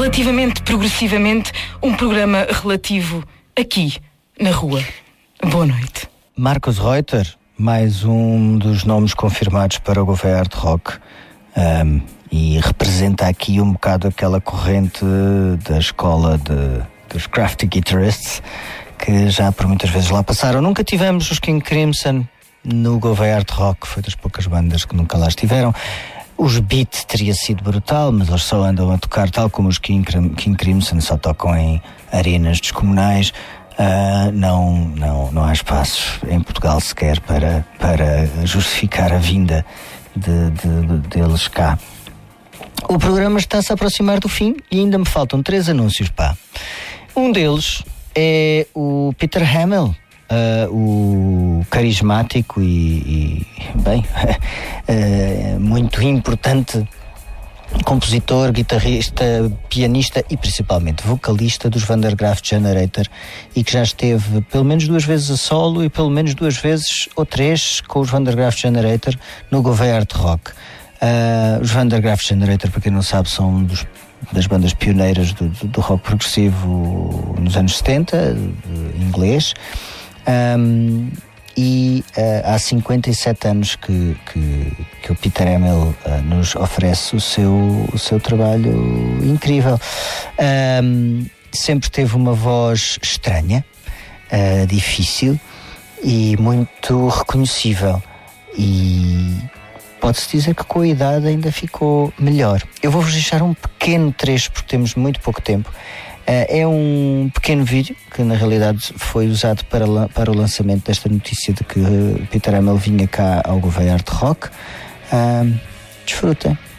relativamente, progressivamente, um programa relativo aqui, na rua. Boa noite. Marcos Reuter, mais um dos nomes confirmados para o Gouveia Art Rock, e representa aqui um bocado aquela corrente da escola dos crafty guitarists que já por muitas vezes lá passaram. Nunca tivemos os King Crimson no Gouveia Art Rock, foi das poucas bandas que nunca lá estiveram. Os Beat teria sido brutal, mas eles só andam a tocar, tal como os King Crimson, só tocam em arenas descomunais. Não há espaço em Portugal sequer para justificar a vinda deles cá. O programa está-se a aproximar do fim e ainda me faltam 3 anúncios, pá. Um deles é o Peter Hammill, o carismático e bem, muito importante compositor, guitarrista, pianista e principalmente vocalista dos Van der Graaf Generator, e que já esteve pelo menos 2 vezes a solo e pelo menos 2 vezes ou 3 com os Van der Graaf Generator no Gouveia Art Rock. Os Van der Graaf Generator, para quem não sabe, são das bandas pioneiras do rock progressivo nos anos 70, inglês. Há 57 anos que o Peter Hammill nos oferece o seu trabalho incrível. Sempre teve uma voz estranha, difícil e muito reconhecível, e pode-se dizer que com a idade ainda ficou melhor. Eu vou-vos deixar um pequeno trecho porque temos muito pouco tempo. É um pequeno vídeo que na realidade foi usado para o lançamento desta notícia de que Peter Hammill vinha cá ao Gouveia Art Rock. Desfrutem.